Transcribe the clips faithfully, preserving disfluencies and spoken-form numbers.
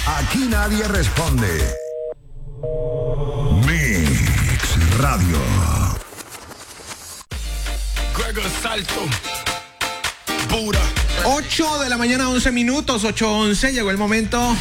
Aquí nadie responde. Mix Radio. Gregor Salto. Pura. ocho de la mañana, once minutos, ocho once. Llegó el momento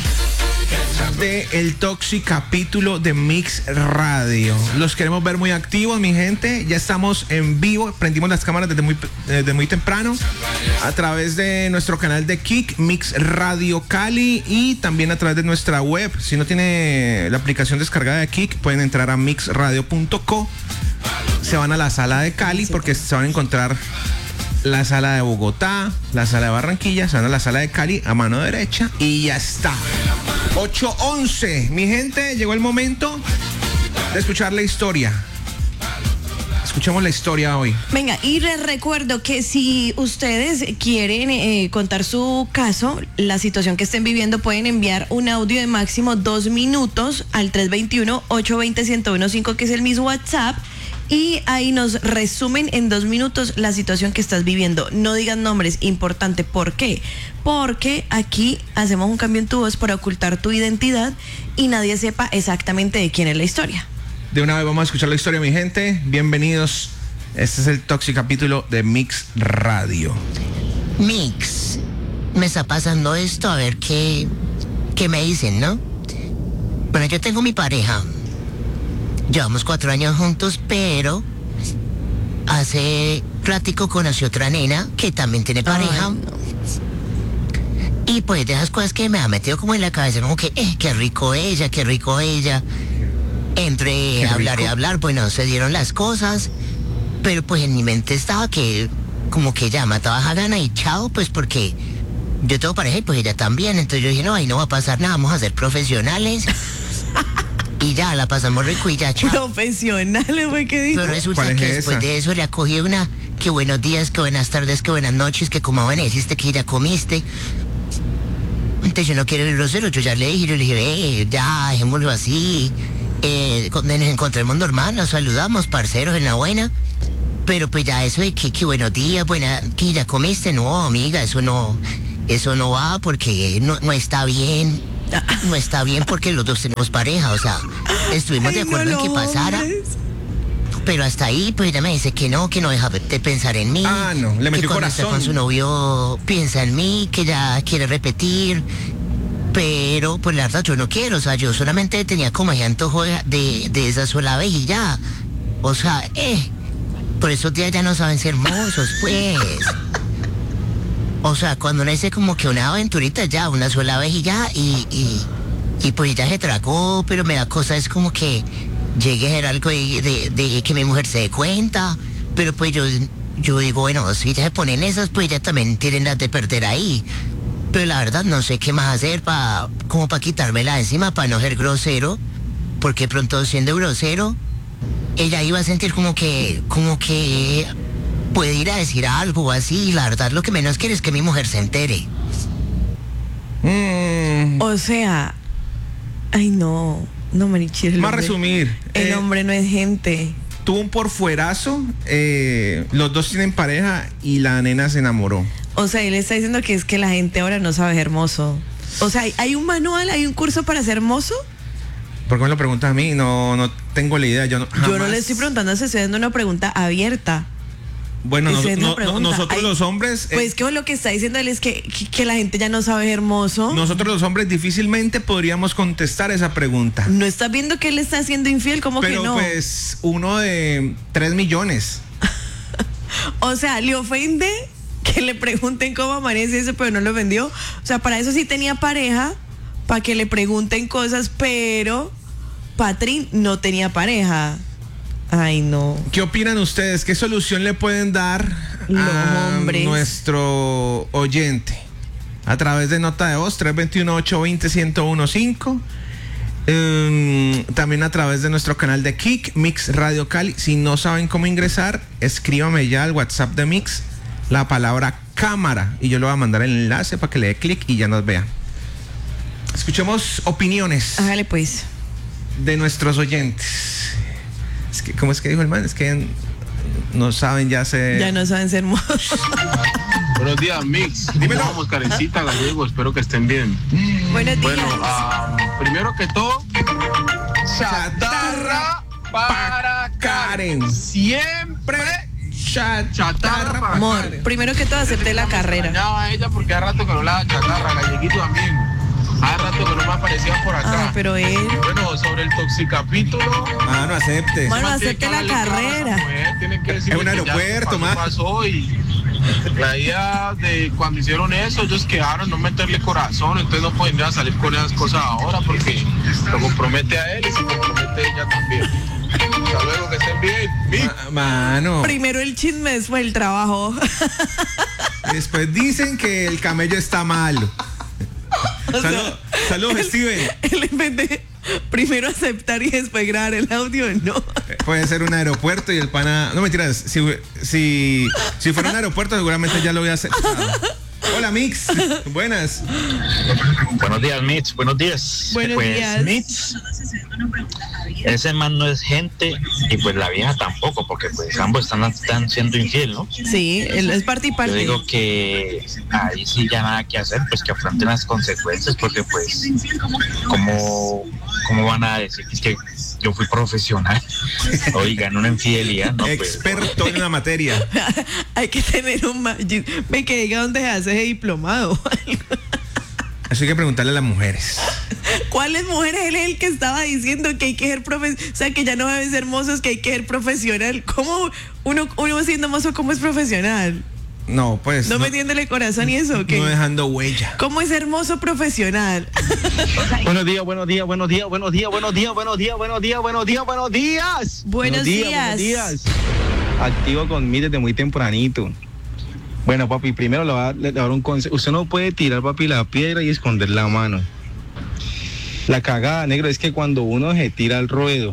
de el Toxic capítulo de Mix Radio. Los queremos ver muy activos, mi gente. Ya estamos en vivo. Prendimos las cámaras desde muy, desde muy temprano a través de nuestro canal de Kik, Mix Radio Cali, y también a través de nuestra web. Si no tiene la aplicación descargada de Kik, pueden entrar a mix radio punto co. Se van a la sala de Cali porque se van a encontrar la sala de Bogotá, la sala de Barranquilla, se van a la sala de Cali a mano derecha y ya está. ocho once. Mi gente, llegó el momento de escuchar la historia. Escuchemos la historia hoy. Venga, y les recuerdo que si ustedes quieren eh, contar su caso, la situación que estén viviendo, pueden enviar un audio de máximo dos minutos al tres dos uno, ocho dos cero, uno cero uno cinco, que es el mismo WhatsApp. Y ahí nos resumen en dos minutos la situación que estás viviendo. No digas nombres, importante. ¿Por qué? Porque aquí hacemos un cambio en tu voz para ocultar tu identidad y nadie sepa exactamente de quién es la historia. De una vez vamos a escuchar la historia, mi gente. Bienvenidos. Este es el Toxic capítulo de Mix Radio. Mix, me está pasando esto, a ver qué, qué me dicen, ¿no? Bueno, yo tengo mi pareja. Llevamos cuatro años juntos, pero hace ratico conocí otra nena que también tiene pareja. Ay, no. Y pues de esas cosas que me ha metido como en la cabeza, como que, eh, qué rico ella, qué rico ella. Entre hablar y hablar, bueno, se dieron las cosas, pero pues en mi mente estaba que como que ya mataba a gana y chao, pues porque yo tengo pareja y pues ella también. Entonces yo dije, no, ahí no va a pasar nada, vamos a ser profesionales. Y ya, la pasamos rico y ya, chao. Profesionales, güey, ¿qué dijo? Pero resulta ¿Cuál es que esa? después de eso le acogí una, que buenos días, que buenas tardes, que buenas noches, que como amaneciste, que ya comiste. Entonces yo no quiero ir grosero, yo ya le dije, yo le dije, eh, ya, dejémoslo así. Eh, cuando nos encontremos normal, nos saludamos, parceros, en la buena. Pero pues ya eso de que, que buenos días, buena, que ya comiste, no, amiga, eso no, eso no va porque no, no está bien. No está bien porque los dos tenemos pareja, o sea, estuvimos Ay, de acuerdo no, en que pasara, hombres. pero hasta ahí pues ella me dice que no, que no deja de pensar en mí. Ah, no, le metió que cuando esté corazón. con su novio piensa en mí, que ya quiere repetir, pero pues la verdad yo no quiero, o sea, yo solamente tenía como ese antojo de, de, de esa sola vez y ya, o sea, eh, por esos días ya no saben ser hermosos, pues. O sea, cuando uno dice como que una aventurita ya, una sola vez y ya, y, y, y pues ya se tragó, pero me da cosa, es como que llegue a ser algo de, de, de que mi mujer se dé cuenta, pero pues yo, yo digo, bueno, si ya se ponen esas, pues ya también tienen las de perder ahí. Pero la verdad no sé qué más hacer para, como para quitármela de encima, para no ser grosero, porque pronto siendo grosero, ella iba a sentir como que, como que puede ir a decir algo así, y la verdad lo que menos quiere es que mi mujer se entere. Mm, O sea, ay no, no, Marichis. Más resumir. El eh, hombre no es gente. Tuvo un porfuerazo, eh, los dos tienen pareja y la nena se enamoró. O sea, él está diciendo que es que la gente ahora no sabe ser hermoso. O sea, ¿hay- ¿hay un manual, hay un curso para ser hermoso? ¿Por qué me lo preguntas a mí? No, no tengo la idea. Yo no, Yo no jamás- le estoy preguntando, se estoy dando una pregunta abierta. Bueno, Esa nos- es la no- no- pregunta. nosotros Ay, los hombres, eh, Pues que lo que está diciendo él es que, que, que la gente ya no sabe ser hermoso. nosotros los hombres difícilmente podríamos contestar esa pregunta. ¿No estás viendo que él está siendo infiel? ¿Cómo Pero que no? pues uno de tres millones. O sea, le ofende que le pregunten cómo amanece eso, pero no lo vendió. O sea, para eso sí tenía pareja, para que le pregunten cosas, pero Patrín no tenía pareja. Ay, no. ¿Qué opinan ustedes? ¿Qué solución le pueden dar Los a hombres. nuestro oyente? A través de nota de voz tres dos uno, ocho dos cero, uno uno cinco. Um, también a través de nuestro canal de Kik, Mix Radio Cali. Si no saben cómo ingresar, escríbame ya al WhatsApp de Mix la palabra cámara y yo le voy a mandar el enlace para que le dé clic y ya nos vea. Escuchemos opiniones Hágale pues. de nuestros oyentes. Es que, ¿cómo es que dijo el man? Es que no saben ya se... Ya no saben ser hermosos. Buenos días, Mix. Dímelo. Vamos, Karencita, Gallego, espero que estén bien. Buenos días. Bueno, ah, primero que todo, chatarra para Karen. Siempre Chatarra. chatarra para Amor, Karen. primero que todo acepté la carrera. Extrañaba a ella porque hace rato que no la chatarra, Galleguito también. Hace rato que no me aparecía por acá. Ah, pero él. Bueno, sobre el toxicapítulo. Ah, no acepte. Mano, man tiene acepte que la hablarle claro a esa carrera. mujer, tiene que decirle Es un que ya aeropuerto, pasó, man. pasó y la idea de cuando hicieron eso, ellos quedaron no meterle corazón, entonces no pueden ir a salir con esas cosas ahora porque lo compromete a él y se compromete ella también. Hasta luego, que estén bien. Mick. Ma- Mano. Primero el chisme, después el trabajo. Y después dicen que el camello está malo. O sea, Salud- Saludos, Steven. Él en vez de primero aceptar y después grabar el audio, no. Puede ser un aeropuerto y el pana. No mentiras, si, si, si fuera un aeropuerto, seguramente ya lo hubiera aceptado. Hola, Mix. Buenas. Buenos días, Mitch. Buenos días. Buenos pues, días. Mitch, ese man no es gente y pues la vieja tampoco, porque pues ambos están, están siendo infiel, ¿no? Sí, él es parte y Yo parte. digo que ahí sí ya nada que hacer, pues que afronten las consecuencias, porque pues, ¿cómo, cómo van a decir que es que yo fui profesional? Oigan, una infidelidad, ¿no? Pues, Experto en la materia. Hay que tener un magic. Ve que diga dónde se hace ese diplomado. Eso hay que preguntarle a las mujeres. ¿Cuáles mujeres él es el que estaba diciendo que hay que ser profesional? O sea, que ya no deben ser mozos, que hay que ser profesional. ¿Cómo uno, uno siendo mozo, cómo es profesional? No, pues. ¿No, metiéndole corazón y eso? ¿Qué? No dejando huella. ¿Cómo es hermoso profesional? Buenos días, buenos días, buenos días, buenos días, buenos días, buenos días, buenos días, buenos días, buenos días. Buenos días. Buenos días. Activo con mí desde muy tempranito. Bueno, papi, primero le voy a dar, le voy a dar un consejo. Usted no puede tirar, papi, la piedra y esconder la mano. La cagada, negro, es que cuando uno se tira al ruedo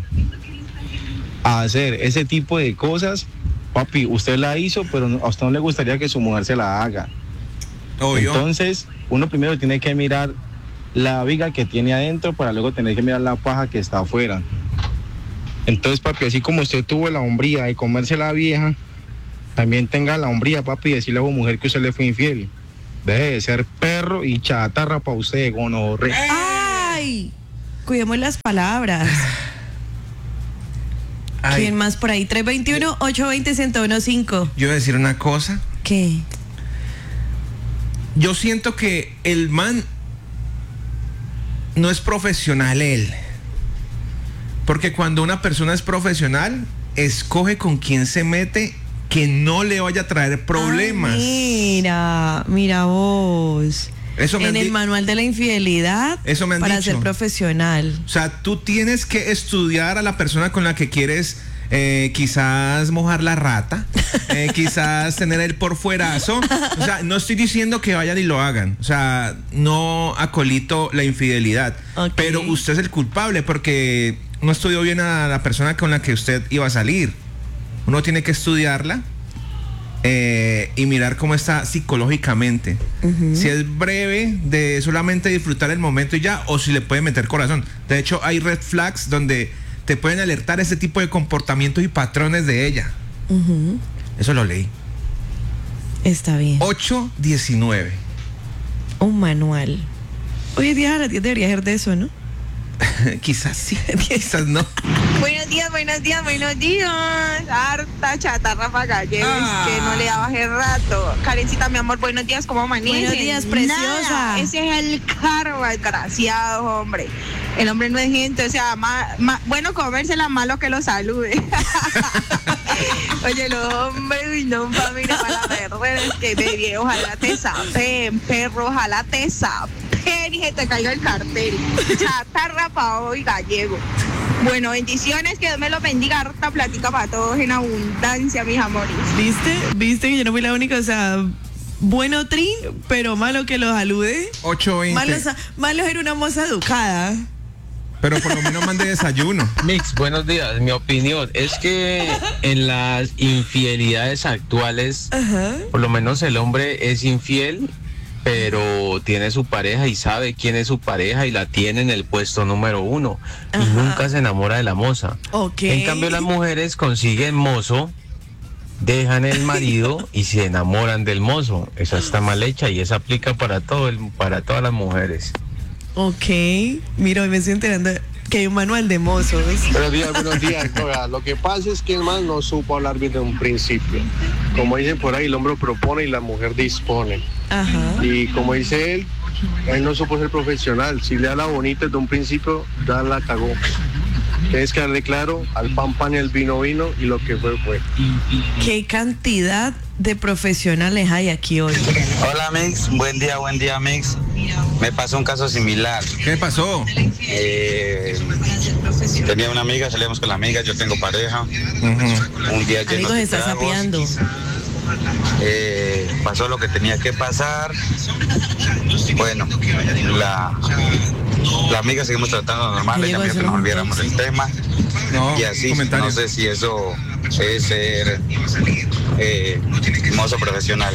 a hacer ese tipo de cosas, papi, usted la hizo, pero a usted no le gustaría que su mujer se la haga. Obvio. Entonces, uno primero tiene que mirar la viga que tiene adentro para luego tener que mirar la paja que está afuera. Entonces, papi, así como usted tuvo la hombría de comerse la vieja, también tenga la hombría, papi, y decirle a su mujer que usted le fue infiel. Deje de ser perro y chatarra para usted, gonorre. ¡Ay! Cuidemos las palabras. Ay, ¿Quién más por ahí? tres dos uno, ocho dos cero, uno cero uno cinco. yo voy a decir una cosa. ¿Qué? Yo siento que el man no es profesional él. Porque cuando una persona es profesional, escoge con quién se mete que no le vaya a traer problemas. Ay, mira, mira vos. Eso me en han el di- manual de la infidelidad Eso me han para dicho. ser profesional. O sea, tú tienes que estudiar a la persona con la que quieres eh, quizás mojar la rata, eh, quizás tener el por fuerazo. O sea, no estoy diciendo que vayan y lo hagan. O sea, no acolito la infidelidad. Ok. Pero usted es el culpable porque no estudió bien a la persona con la que usted iba a salir. Uno tiene que estudiarla eh, y mirar cómo está psicológicamente. Uh-huh. Si es breve de solamente disfrutar el momento y ya, o si le puede meter corazón. De hecho, hay red flags donde te pueden alertar ese tipo de comportamientos y patrones de ella. Uh-huh. Eso lo leí. Está bien. ocho diecinueve. Un manual. Hoy en día a las diez debería ser de eso, ¿no? Quizás sí, quizás no. Buenos días, buenos días, buenos días. Harta chatarra para gallegos, Ah. que no le daba hace rato. Karencita, mi amor, buenos días, ¿cómo amanece? Buenos días, preciosa. Nada, ese es el karma, desgraciado, hombre. El hombre no es gente, o sea, ma, ma, bueno comérsela, malo que lo salude. Oye, los hombres, uy, no, familia, para la verdad, es que bebé, ojalá te sapen, perro, ojalá te sapen y se te caiga el cartel. Chatarra pa' hoy, gallego. Bueno, bendiciones, que Dios me los bendiga, harta plática para todos en abundancia, mis amores. ¿Viste? ¿Viste que yo no fui la única? O sea, bueno trin, pero malo que los salude. ocho veinte. Malo, malo ser una moza educada. Pero por lo menos mande desayuno. Mix, buenos días. Mi opinión es que en las infidelidades actuales, Ajá. por lo menos el hombre es infiel, pero tiene su pareja y sabe quién es su pareja y la tiene en el puesto número uno. Ajá. Y nunca se enamora de la moza. Ok. En cambio, las mujeres consiguen mozo dejan el marido y se enamoran del mozo. Esa está mal hecha y esa aplica para todo el, para todas las mujeres. Ok, mira, hoy me estoy enterando que hay un manual de mozos. Buenos días, buenos días. Oiga, lo que pasa es que el man no supo hablar bien de un principio. Como dicen por ahí, el hombre propone y la mujer dispone. Ajá. Y como dice él, él no supo ser profesional. Si le da la bonita desde un principio, ya la cagó. Tienes que darle claro al pan pan y al vino vino y lo que fue fue. ¿Qué cantidad de profesionales hay aquí hoy? Hola Mix, buen día, buen día Mix. Me pasó un caso similar. ¿Qué pasó? Eh, tenía una amiga, salíamos con la amiga, yo tengo pareja. Uh-huh. Un día lleno Amigos, de está tragos. sapeando. Eh, pasó lo que tenía que pasar. Bueno, la, la amiga seguimos tratando normal, ella me dijo que no olvidáramos el tema. No, y así, no sé si eso es ser eh, mozo profesional.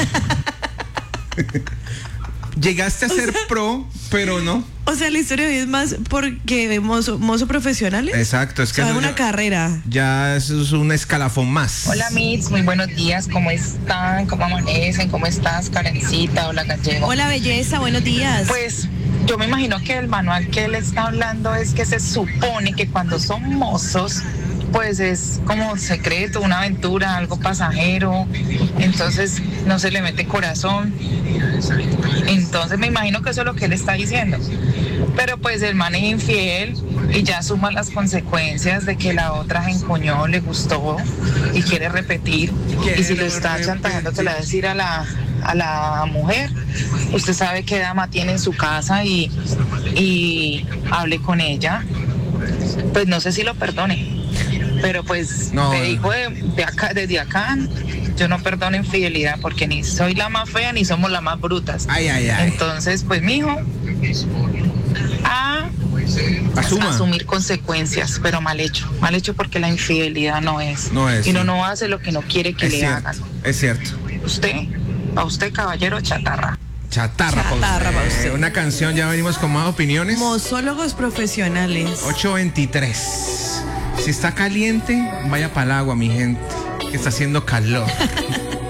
Llegaste a ser pro, pero no. O sea, la historia hoy es más porque mozo, mozo profesionales. Exacto, es que o sea, eso una ya, carrera. Ya eso es un escalafón más. Hola Mix, muy buenos días, ¿cómo están? ¿Cómo amanecen? ¿Cómo estás, Karencita? Hola Gallego. Hola belleza, buenos días. Pues yo me imagino que el manual que él está hablando es que se supone que cuando son mozos, pues es como secreto, una aventura, algo pasajero, entonces no se le mete corazón. Entonces me imagino que eso es lo que él está diciendo. Pero pues el man es infiel y ya suma las consecuencias de que la otra se encoñó, le gustó y quiere repetir. Y si lo está chantajeando, te le va a decir a la, a la mujer, usted sabe qué dama tiene en su casa y, y hable con ella. Pues no sé si lo perdone. Pero pues no, te digo de, de acá, desde acá, yo no perdono infidelidad porque ni soy la más fea ni somos las más brutas. Ay, ay, ay. Entonces, pues mijo, a Asuma. asumir consecuencias, pero mal hecho, mal hecho porque la infidelidad no es. No es. Y uno sí. no hace lo que no quiere que es le cierto, hagan. Es cierto. Usted, a usted caballero chatarra. Chatarra, Chatarra pa' pa' usted. Una canción, ya venimos con más opiniones. Mozólogos profesionales. ocho veintitrés. Si está caliente, vaya para el agua, mi gente, que está haciendo calor.